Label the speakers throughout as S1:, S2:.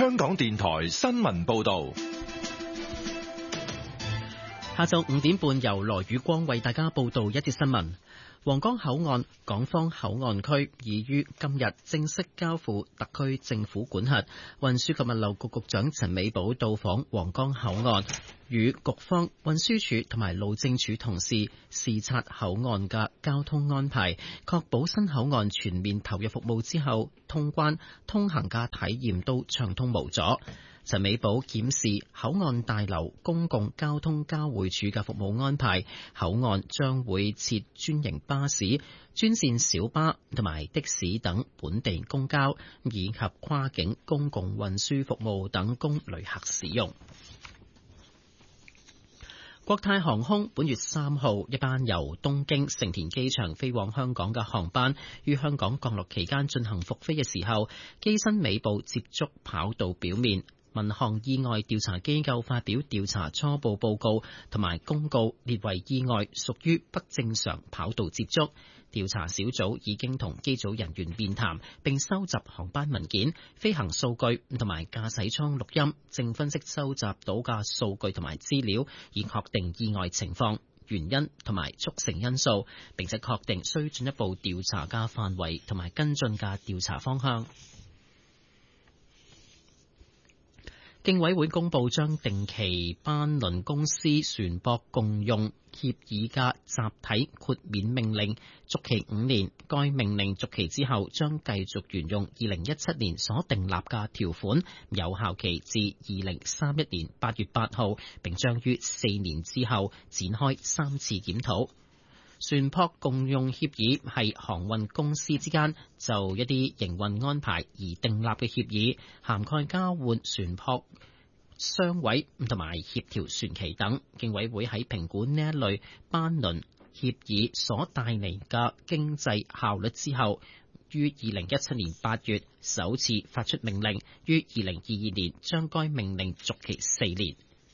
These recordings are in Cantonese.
S1: 香港電台新聞報道。
S2: 下晝5點半，由羅宇光為大家報道一節新聞。皇崗口岸港方口岸區已於今日正式交付特區政府管轄。運輸及物流局局長陳美寶到訪皇崗口岸，與局方、運輸署同埋路政署同事視察口岸嘅交通安排，確保新口岸全面投入服務之後，通關通行嘅體驗都暢通無阻。陳美寶檢視口岸大樓公共交通交匯處嘅服務安排，口岸將會設專營巴士、專線小巴同埋的士等本地公交，以及跨境公共運輸服務等供旅客使用。國泰航空本月3號一班由東京成田機場飛往香港嘅航班，於香港降落期間進行復飛嘅時候，機身尾部接觸跑道表面。民航意外調查機構發表調查初步報告同埋公告，列為意外，屬於不正常跑道接觸。調查小組已經同機組人員面談，並收集航班文件、飛行數據同埋駕駛艙錄音，正分析收集到嘅數據同埋資料，以確定意外情況、原因同埋促成因素，並且確定需進一步調查嘅範圍同埋跟進嘅調查方向。競委會公佈將定期班輪公司船舶共用協議嘅集體豁免命令續期5年，該命令續期之後將繼續沿用2017年所訂立嘅條款，有效期至2031年8月8號，並將於4年之後展開3次檢討。船舶共用協議係航運公司之間就一啲營運安排而訂立嘅協議，涵蓋交換船舶、商委同埋協調船期等。競委會喺評估呢一類班輪協議所帶嚟嘅經濟效率之後，於2017年8月首次發出命令，於2022年將該命令續期4年。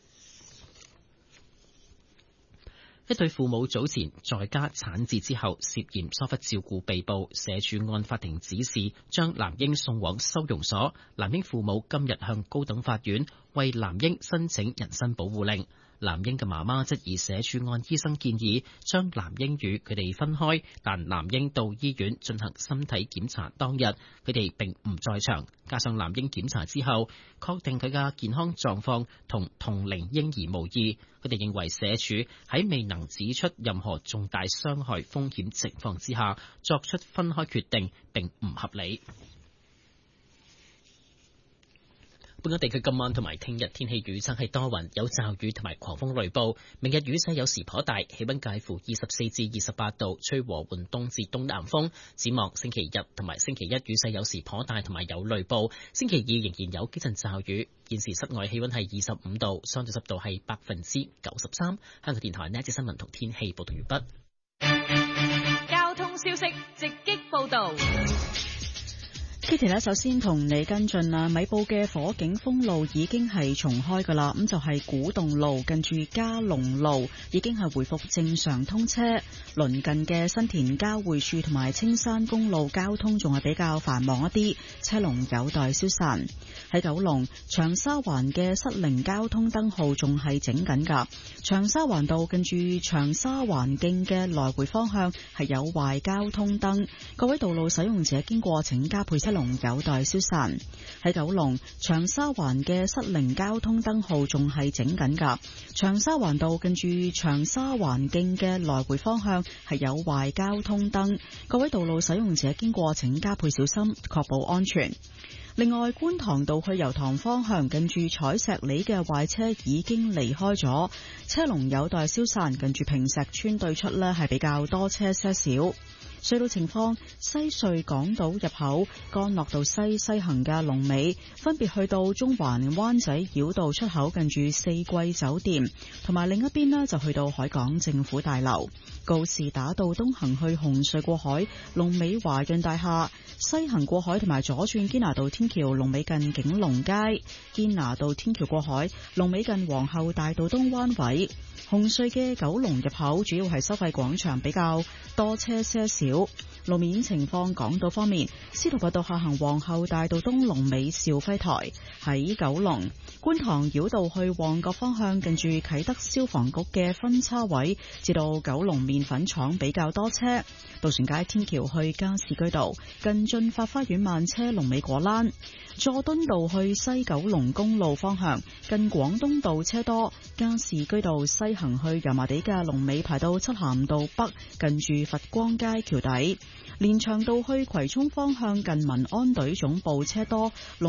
S2: 一對父母早前在家產子之後涉嫌疏忽照顧被捕，社署按法庭指示將男嬰送往收容所。男嬰父母今日向高等法院為男嬰申請人身保護令。男嬰嘅媽媽質疑社署按醫生建議將男嬰與佢哋分開，但男嬰到醫院進行身體檢查當日，佢哋並唔在場。加上男嬰檢查之後確定佢嘅健康狀況同同齡嬰兒無異，佢哋認為社署喺未能指出任何重大傷害風險情況之下作出分開決定並唔合理。本港地區今晚同埋聽日天氣預測係多雲，有驟雨同埋狂風雷暴。明日雨勢有時頗大，氣溫介乎24至28度，吹和緩東至東南風。展望星期日同埋星期一雨勢有時頗大同埋有雷暴。星期二仍然有幾陣驟雨。現時室外氣溫係25度，相對濕度係93%。香港電台呢一節新聞同天氣報道完畢。
S3: 交通消息直擊報道。
S4: Kitty 呢，首先同你跟進啦，米埔嘅火警封路已經係重開噶啦，咁就係古洞路近住嘉龍路已經係回復正常通車，鄰近嘅新田交匯處同埋青山公路交通仲係比較繁忙一啲，車龍有待消散。喺九龍長沙灣嘅失靈交通燈號仲係整緊噶，長沙灣道近住長沙灣徑嘅來回方向係有壞交通燈，各位道路使用者經過請加配車龍有待消散。喺九龍長沙灣嘅失靈交通燈號仲係整緊噶，長沙灣道近住長沙灣徑嘅來回方向係有壞交通燈，各位道路使用者經過請加倍小心，確保安全。另外，觀塘道去油塘方向近住彩石里嘅壞車已經離開咗，車龍有待消散，近住坪石村對出呢係比較多車些少。隧道情況，西隧港島入口干諾道西行嘅龍尾分別去到中環灣仔繞道出口近住四季酒店，同埋另一邊呢就去到海港政府大樓。告士打道東行去紅隧過海，龍尾華潤大廈；西行過海同埋左轉堅拿道天橋，龍尾近景隆街；堅拿道天橋過海，龍尾近皇后大道東灣位。紅隧嘅九龍入口主要係收費廣場比較多車些少。路面情況，港島方面，司徒拔道下行皇后大道東龍尾兆輝台，喺九龍觀塘繞道去旺角方向，近住啟德消防局嘅分叉位至到九龍麵粉廠比較多車。渡船街天橋去加士居道近駿發花園慢車，龍尾果欄。佐敦道去西九龍公路方向近廣東道車多，加士居道西行去油麻地嘅龍尾排到漆咸道北，近住佛光街橋底。連翔道去葵涌方向近民安隊總部車多。